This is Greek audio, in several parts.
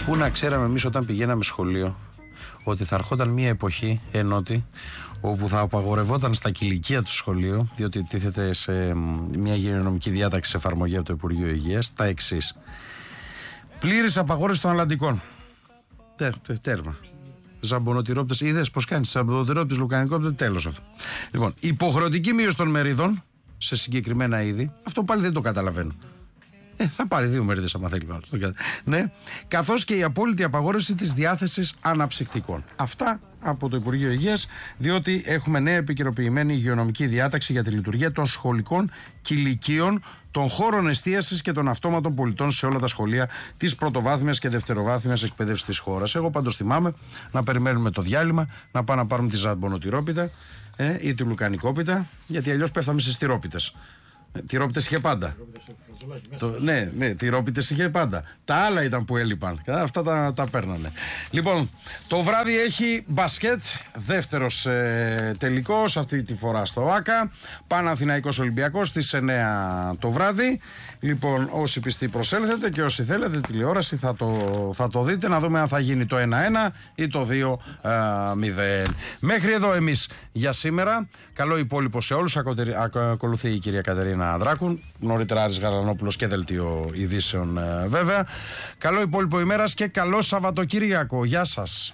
Πού να ξέραμε εμείς όταν πηγαίναμε σχολείο ότι θα ερχόταν μια εποχή ενότη όπου θα απαγορευόταν στα κηλικεία του σχολείου, διότι τίθεται σε μια υγειονομική διάταξη σε εφαρμογή από το Υπουργείο Υγείας, τα εξής: πλήρης απαγόρευση των αλλαντικών. Τέρμα. Ζαμπονοτηρόπτες, είδες πως κάνεις? Ζαμπονοτηρόπτες, λουκανικόπτες, τέλος αυτό. Λοιπόν, υποχρεωτική μείωση των μερίδων σε συγκεκριμένα είδη, αυτό πάλι δεν το καταλαβαίνω. Θα πάρει 2 μερίδες άμα θέλει. Ναι. Καθώς και η απόλυτη απαγόρευση της διάθεσης αναψυκτικών. Αυτά από το Υπουργείο Υγείας, διότι έχουμε νέα επικαιροποιημένη υγειονομική διάταξη για τη λειτουργία των σχολικών κηλικείων, των χώρων εστίασης και των αυτόματων πολιτών σε όλα τα σχολεία της πρωτοβάθμιας και δευτεροβάθμιας εκπαίδευσης της χώρας. Εγώ πάντως θυμάμαι να περιμένουμε το διάλειμμα, να πάμε να πάρουμε τη ζαμπονοτηρόπιτα ή τη λουκανικόπιτα, γιατί αλλιώς πέφταμε στις τυρόπιτες. Τυρόπιτες είχε πάντα. Ναι, τυρόπιτες είχε πάντα. Τα άλλα ήταν που έλειπαν. Αυτά τα παίρνανε. Λοιπόν, το βράδυ έχει μπασκέτ. Δεύτερος τελικός, αυτή τη φορά στο ΆΚΑ. Παναθηναϊκός Ολυμπιακός στις 9 το βράδυ. Λοιπόν, όσοι πιστοί προσέλθετε και όσοι θέλετε τηλεόραση θα το δείτε, να δούμε αν θα γίνει το 1-1 ή το 2-0. Μέχρι εδώ εμείς για σήμερα. Καλό υπόλοιπο σε όλους. Ακολουθεί η κυρία Κατερίνα Δράκου. Νωρίτερα Άρης Γαλανόπουλος και δελτίο ειδήσεων βέβαια. Καλό υπόλοιπο ημέρας και καλό Σαββατοκύριακο. Γεια σας.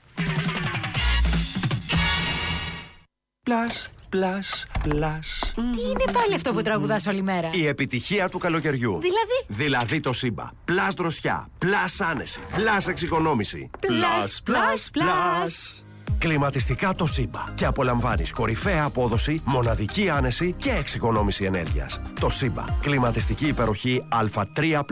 Τι είναι πάλι αυτό που τραγουδάς όλη μέρα? Η επιτυχία του καλοκαιριού. Δηλαδή το Σύμπα. Πλάς δροσιά, πλάς άνεση, πλάς εξοικονόμηση. Πλάς. Κλιματιστικά το Σύμπα. Και απολαμβάνεις κορυφαία απόδοση, μοναδική άνεση και εξοικονόμηση ενέργειας. Το Σύμπα. Κλιματιστική υπεροχή Α3+.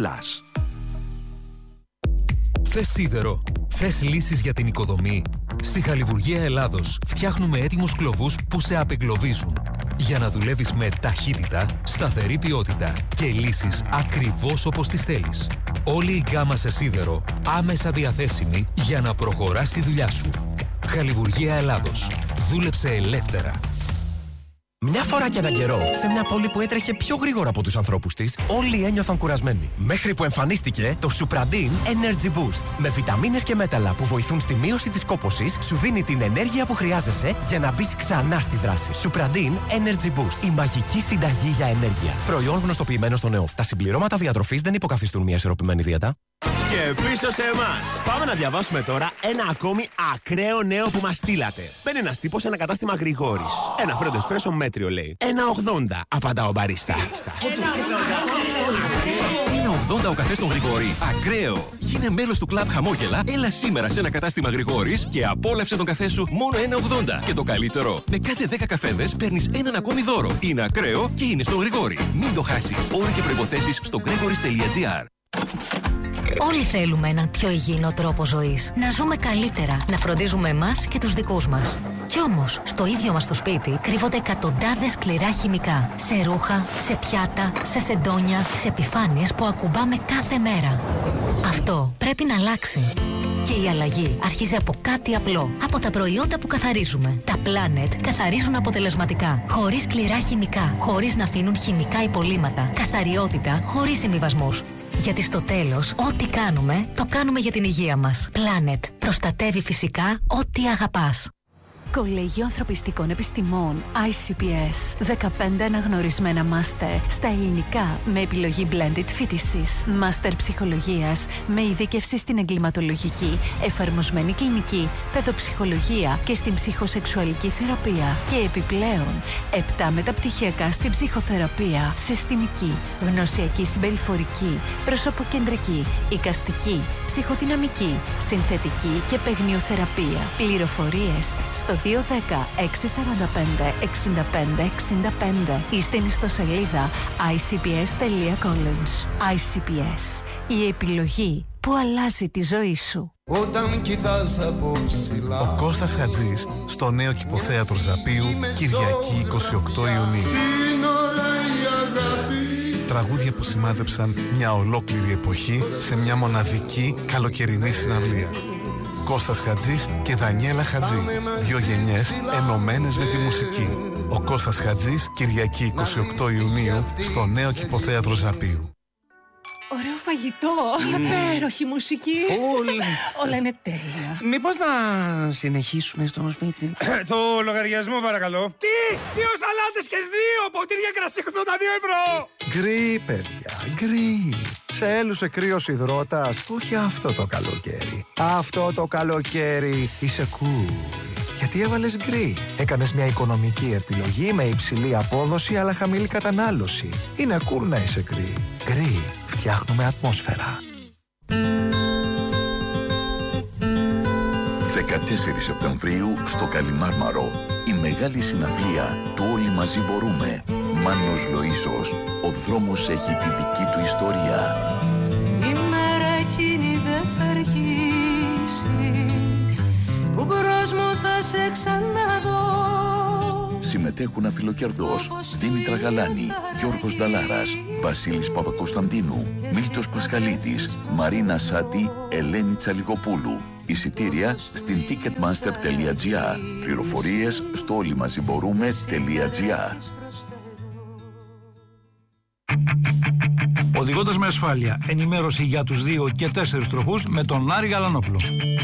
Θες σίδερο? Θες λύσεις για την οικοδομή? Στη Χαλιβουργία Ελλάδος φτιάχνουμε έτοιμους κλωβούς που σε απεγκλωβίζουν. Για να δουλεύεις με ταχύτητα, σταθερή ποιότητα και λύσεις ακριβώς όπως τις θέλεις. Όλη η γκάμα σε σίδερο άμεσα διαθέσιμη για να προχωράς τη δουλειά σου. Χαλιβουργία Ελλάδος. Δούλεψε ελεύθερα. Μια φορά και έναν καιρό, σε μια πόλη που έτρεχε πιο γρήγορα από τους ανθρώπους της, όλοι ένιωθαν κουρασμένοι. Μέχρι που εμφανίστηκε το Supradin Energy Boost. Με βιταμίνες και μέταλλα που βοηθούν στη μείωση της κόπωσης, σου δίνει την ενέργεια που χρειάζεσαι για να μπεις ξανά στη δράση. Supradin Energy Boost. Η μαγική συνταγή για ενέργεια. Προϊόν γνωστοποιημένο στο ΝΕΟΦ. Τα συμπληρώματα διατροφής δεν υποκαθιστούν μια ισορροπημένη δίαιτα. Και πίσω σε εμάς. Πάμε να διαβάσουμε τώρα ένα ακόμη ακραίο νέο που μας στείλατε. Μπαίνει ένας τύπος σε ένα κατάστημα Γρηγόρης. Ένα φρέντο εσπρέσο μέτριο λέει. 1,80 απαντά ο μπαρίστα. 1,80 ο καφές των Γρηγόρη. Ακραίο. Γίνε μέλος του κλαμπ Χαμόγελα. Έλα σήμερα σε ένα κατάστημα Γρηγόρης και απόλαυσε τον καφέ σου μόνο 1,80. Και το καλύτερο, με κάθε 10 καφέδες παίρνεις έναν ακόμη δώρο. Είναι ακραίο και είναι στον Γρηγόρη. Μην το χάσεις. Όροι και προϋποθέσεις στο gregoris.gr. Όλοι θέλουμε έναν πιο υγιεινό τρόπο ζωής. Να ζούμε καλύτερα, να φροντίζουμε εμάς και τους δικούς μας. Κι όμως, στο ίδιο μας το σπίτι κρύβονται εκατοντάδες σκληρά χημικά. Σε ρούχα, σε πιάτα, σε σεντόνια, σε επιφάνειες που ακουμπάμε κάθε μέρα. Αυτό πρέπει να αλλάξει. Και η αλλαγή αρχίζει από κάτι απλό. Από τα προϊόντα που καθαρίζουμε. Τα Planet καθαρίζουν αποτελεσματικά. Χωρίς σκληρά χημικά. Χωρίς να αφήνουν χημικά υπολείμματα. Καθαριότητα χωρίς συμβιβασμούς. Γιατί στο τέλος, ό,τι κάνουμε, το κάνουμε για την υγεία μας. Planet. Προστατεύει φυσικά ό,τι αγαπάς. Κολέγιο Ανθρωπιστικών Επιστημών ICPS. 15 αναγνωρισμένα μάστερ στα ελληνικά με επιλογή blended φοιτησης. Μάστερ ψυχολογίας με ειδίκευση στην εγκληματολογική, εφαρμοσμένη κλινική, παιδοψυχολογία και στην ψυχοσεξουαλική θεραπεία. Και επιπλέον 7 μεταπτυχιακά στην ψυχοθεραπεία, συστημική, γνωσιακή συμπεριφορική, προσωποκεντρική, εικαστική, ψυχοδυναμική, συνθετική και παιγνιοθεραπεία. Πληροφορίες στο 210-645-65-65 ή στην ιστοσελίδα icps.college. ICPS. Η επιλογή που αλλάζει τη ζωή σου. Όταν κοιτάς από ψηλά. Ο Κώστας Χατζής στο νέο κηποθέατρο Ζαπίου, Κυριακή 28 Ιουνίου. Τραγούδια που σημάδεψαν μια ολόκληρη εποχή σε μια μοναδική καλοκαιρινή συναυλία. Κώστας Χατζής και Δανιέλα Χατζή. 2 γενιές ενωμένες με τη μουσική. Ο Κώστας Χατζής, Κυριακή 28 Ιουνίου, στο νέο κηποθέατρο Ζαπίου. Ωραίο φαγητό, υπέροχη μουσική. Όλα είναι τέλεια. Μήπως να συνεχίσουμε στο σπίτι? Το λογαριασμό παρακαλώ. Τι! 2 σαλάτες και 2 ποτήρια κρασί 82 €! Γκρι, παιδιά, γκρι. Σε έλουσε κρύος υδρότας? Όχι αυτό το καλοκαίρι. Αυτό το καλοκαίρι είσαι cool. Γιατί έβαλες γκρι. Έκανες μια οικονομική επιλογή με υψηλή απόδοση αλλά χαμηλή κατανάλωση. Είναι cool να είσαι γκρι. Γκρι. Φτιάχνουμε ατμόσφαιρα. 14 Σεπτεμβρίου στο Καλιμάρμαρο. Η μεγάλη συναυλία του Όλοι μαζί μπορούμε. Μάνος Λοΐσος. Ο δρόμος έχει τη δική του ιστορία. Η μέρα εκείνη δεν θα αργήσει, που μπρος μου θα σε ξαναδώ. Συμμετέχουν Αφιλοκερδός, Δήμητρα Γαλάνη, Γιώργος Νταλάρας, Βασίλης Παπακοσταντίνου, Μίλτος Πασχαλίδης, Μαρίνα Σάτη, Ελένη Τσαλιγοπούλου. Εισιτήρια στην ticketmaster.gr. Πληροφορίες στο όλοιμαζιμπορούμε.gr. Οδηγώντας με ασφάλεια, ενημέρωση για τους 2 και 4 τροχούς με τον Άρη Γαλανόπουλο.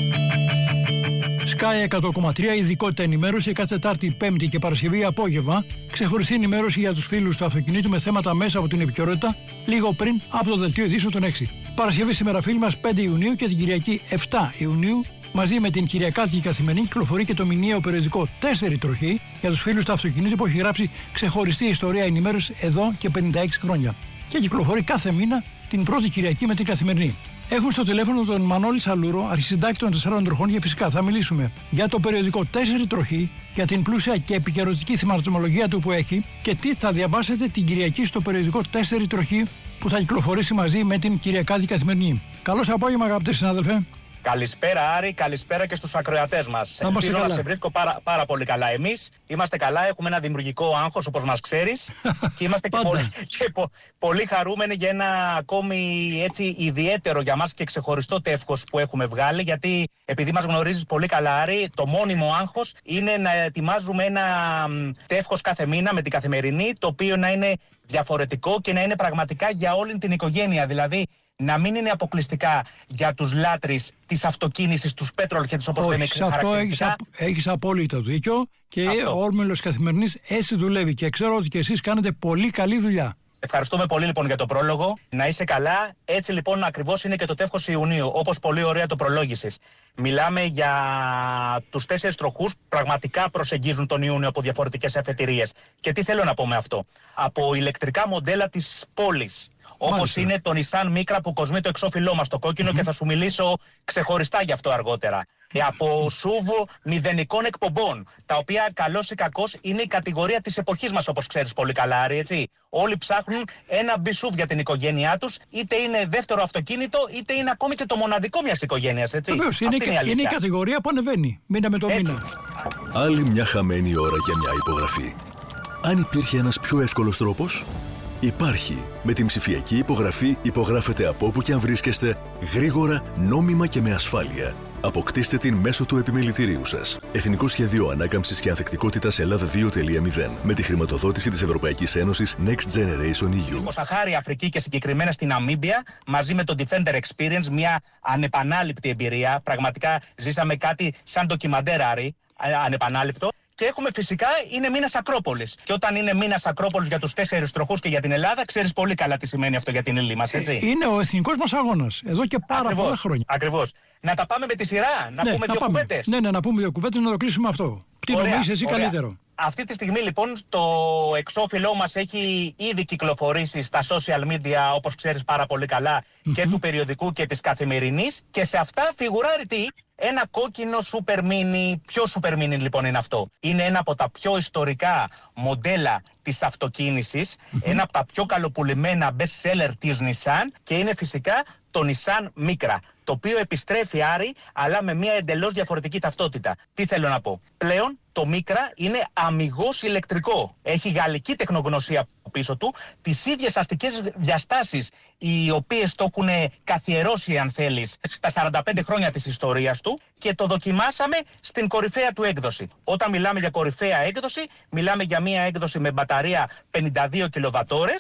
Sky 100,3 ειδικότητα ενημέρωση κάθε Τετάρτη, Πέμπτη και Παρασκευή απόγευμα. Ξεχωριστή ενημέρωση για τους φίλους του αυτοκινήτου με θέματα μέσα από την επικαιρότητα λίγο πριν από το δελτίο ειδήσεων των 6. Παρασκευή σήμερα φίλοι μας 5 Ιουνίου και την Κυριακή 7 Ιουνίου. Μαζί με την Κυριακάτικη Καθημερινή κυκλοφορεί και το μηνιαίο περιοδικό 4 τροχή για τους φίλους του αυτοκινήτου που έχει γράψει ξεχωριστή ιστορία ενημέρωση εδώ και 56 χρόνια. Και κυκλοφορεί κάθε μήνα την πρώτη Κυριακή με την Καθημερινή. Έχουμε στο τηλέφωνο τον Μανώλη Σαλούρο, αρχισυντάκτη των 4 τροχών, και φυσικά θα μιλήσουμε για το περιοδικό 4 τροχή, για την πλούσια και επικαιροτική θεματολογία του που έχει και τι θα διαβάσετε την Κυριακή στο περιοδικό 4 τροχή που θα κυκλοφορήσει μαζί με την Κυριακάτικη Καθημερινή. Καλώς απόγευμα, αγαπητέ συνάδελφε. Καλησπέρα Άρη, καλησπέρα και στους ακροατές μας. Ελπίζω να σε βρίσκω πάρα πολύ καλά. Εμείς είμαστε καλά, έχουμε ένα δημιουργικό άγχος όπως μας ξέρεις και είμαστε και πολύ χαρούμενοι για ένα ακόμη έτσι ιδιαίτερο για μας και ξεχωριστό τεύχος που έχουμε βγάλει, γιατί επειδή μας γνωρίζεις πολύ καλά Άρη, το μόνιμο άγχος είναι να ετοιμάζουμε ένα τεύχος κάθε μήνα με την Καθημερινή, το οποίο να είναι διαφορετικό και να είναι πραγματικά για όλη την οικογένεια, δηλαδή να μην είναι αποκλειστικά για τους λάτρεις της αυτοκίνησης, τους petrolheads όπως λέμε χαρακτηριστικά. Αυτό έχεις απόλυτα δίκιο και ο Όμιλος Καθημερινής έτσι δουλεύει και ξέρω ότι και εσείς κάνετε πολύ καλή δουλειά. Ευχαριστούμε πολύ λοιπόν για το πρόλογο. Να είσαι καλά. Έτσι λοιπόν ακριβώς είναι και το τεύχος Ιουνίου, όπως πολύ ωραία το προλόγησες. Μιλάμε για τους 4 τροχούς που πραγματικά προσεγγίζουν τον Ιούνιο από διαφορετικές αφετηρίες. Και τι θέλω να πω με αυτό? Από ηλεκτρικά μοντέλα της πόλης, όπως είναι το Nissan Micra που κοσμεί το εξώφυλλό μας το κόκκινο και θα σου μιλήσω ξεχωριστά γι' αυτό αργότερα. Από SUV μηδενικών εκπομπών, τα οποία καλώς ή κακώς είναι η κατηγορία της εποχής μας, όπως ξέρεις πολύ καλά Άρη, έτσι. Όλοι ψάχνουν ένα BSUV για την οικογένειά τους, είτε είναι δεύτερο αυτοκίνητο, είτε είναι ακόμη και το μοναδικό μιας οικογένειας, έτσι. Βεβαίως, είναι η κατηγορία που ανεβαίνει, μήνα με το μήνα. Άλλη μια χαμένη ώρα για μια υπογραφή. Αν υπήρχε ένας πιο εύκολος τρόπος, υπάρχει. Με την ψηφιακή υπογραφή υπογράφετε από όπου και αν βρίσκεστε, γρήγορα, νόμιμα και με ασφάλεια. Αποκτήστε την μέσω του επιμελητηρίου σας. Εθνικό Σχέδιο Ανάκαμψης και Ανθεκτικότητας Ελλάδα 2.0 με τη χρηματοδότηση της Ευρωπαϊκής Ένωσης Next Generation EU. Στο Σαχάρη Αφρική και συγκεκριμένα στην Ναμίμπια, μαζί με το Defender Experience, μια ανεπανάληπτη εμπειρία. Πραγματικά ζήσαμε κάτι σαν ντοκιμαντέρ Άρη, ανεπανάληπτο. Και έχουμε φυσικά, είναι μήνας Ακρόπολης. Και όταν είναι μήνας Ακρόπολης για τους 4 τροχούς και για την Ελλάδα, ξέρεις πολύ καλά τι σημαίνει αυτό για την ύλη μας, έτσι. Είναι ο εθνικός μας αγώνας, εδώ και πολλά χρόνια. Ακριβώς. Να τα πάμε με τη σειρά, να πούμε 2 κουβέντες. Ναι, να πούμε 2 κουβέντες, να το κλείσουμε αυτό. Τι νομίζεις εσύ καλύτερο? Αυτή τη στιγμή λοιπόν το εξώφυλλό μας έχει ήδη κυκλοφορήσει στα social media, όπως ξέρεις πάρα πολύ καλά, και του περιοδικού και της Καθημερινής, και σε αυτά φιγουράρει τι? Ένα κόκκινο Super Mini. Ποιο Super Mini λοιπόν είναι αυτό? Είναι ένα από τα πιο ιστορικά μοντέλα της αυτοκίνησης, ένα από τα πιο καλοπουλημένα best seller της Nissan, και είναι φυσικά το Nissan Micra, το οποίο επιστρέφει Άρη, αλλά με μια εντελώς διαφορετική ταυτότητα. Τι θέλω να πω? Πλέον το Micra είναι αμιγώς ηλεκτρικό. Έχει γαλλική τεχνογνωσία πίσω του, τις ίδιες αστικές διαστάσεις οι οποίες το έχουν καθιερώσει, αν θέλεις, στα 45 χρόνια της ιστορίας του, και το δοκιμάσαμε στην κορυφαία του έκδοση. Όταν μιλάμε για κορυφαία έκδοση, μιλάμε για μια έκδοση με μπαταρία 52 κιλοβατόρες,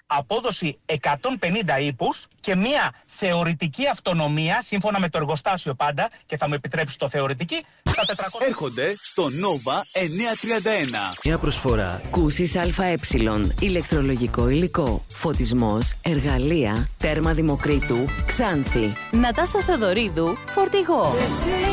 απόδοση 150 ύπους και μια θεωρητική αυτονομία, σύμφωνα με το εργοστάσιο πάντα, και θα μου επιτρέψει το θεωρητική, στα 400. Έρχονται στο Nova 931. Μια προσφορά. Κούσης ΑΕ. Ηλεκτρολογικό υλικό. Φωτισμός. Εργαλεία. Τέρμα Δημοκρίτου. Ξάνθη. Νατάσα Θεοδωρίδου. Φορτηγό.